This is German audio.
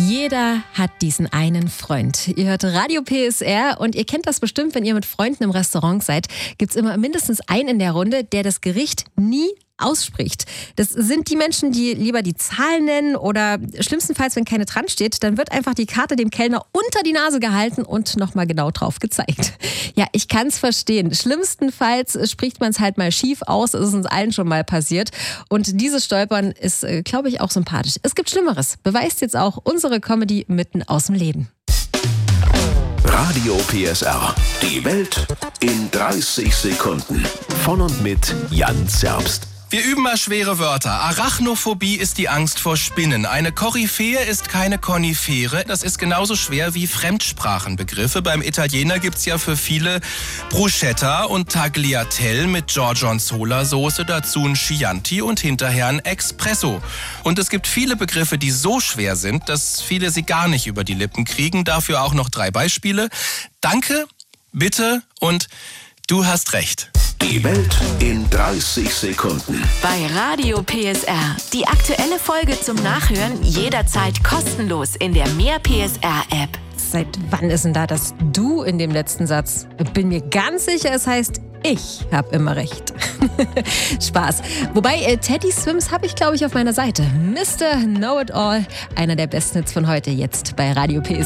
Jeder hat diesen einen Freund. Ihr hört Radio PSR und ihr kennt das bestimmt, wenn ihr mit Freunden im Restaurant seid, gibt es immer mindestens einen in der Runde, der das Gericht nie ausspricht. Das sind die Menschen, die lieber die Zahlen nennen oder schlimmstenfalls, wenn keine dran steht, dann wird einfach die Karte dem Kellner unter die Nase gehalten und nochmal genau drauf gezeigt. Ja, ich kann es verstehen. Schlimmstenfalls spricht man es halt mal schief aus. Das ist uns allen schon mal passiert. Und dieses Stolpern ist, glaube ich, auch sympathisch. Es gibt Schlimmeres. Beweist jetzt auch unsere Comedy mitten aus dem Leben. Radio PSR. Die Welt in 30 Sekunden. Von und mit Jan Zerbst. Wir üben mal schwere Wörter. Arachnophobie ist die Angst vor Spinnen. Eine Koryphäe ist keine Konifere. Das ist genauso schwer wie Fremdsprachenbegriffe. Beim Italiener gibt's ja für viele Bruschetta und Tagliatelle mit Gorgonzola-Soße, dazu ein Chianti und hinterher ein Espresso. Und es gibt viele Begriffe, die so schwer sind, dass viele sie gar nicht über die Lippen kriegen. Dafür auch noch 3 Beispiele. Danke, bitte und du hast recht. Die Welt in 30 Sekunden. Bei Radio PSR. Die aktuelle Folge zum Nachhören jederzeit kostenlos in der Mehr PSR App. Seit wann ist denn da das Du in dem letzten Satz? Bin mir ganz sicher, es heißt, ich habe immer recht. Spaß. Wobei, Teddy Swims habe ich, glaube ich, auf meiner Seite. Mr. Know-It-All, einer der besten Hits von heute, jetzt bei Radio PSR.